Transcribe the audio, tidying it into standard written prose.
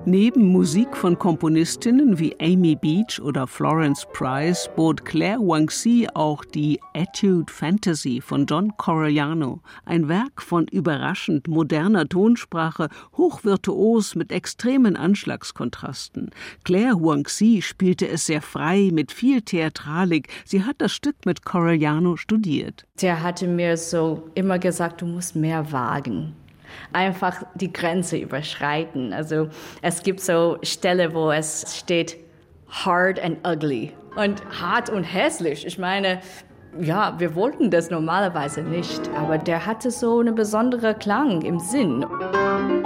Neben Musik von Komponistinnen wie Amy Beach oder Florence Price bot Claire Wang-Xi auch die Etude Fantasy von John Corigliano, ein Werk von überraschend moderner Tonsprache, hochvirtuos mit extremen Anschlagskontrasten. Claire Wang-Xi spielte es sehr frei, mit viel Theatralik. Sie hat das Stück mit Corigliano studiert. Der hatte mir so immer gesagt, du musst mehr wagen. Einfach die Grenze überschreiten. Also es gibt so Stellen, wo es steht hard and ugly und hart und hässlich. Ich meine, ja, wir wollten das normalerweise nicht, aber der hatte so einen besonderen Klang im Sinn.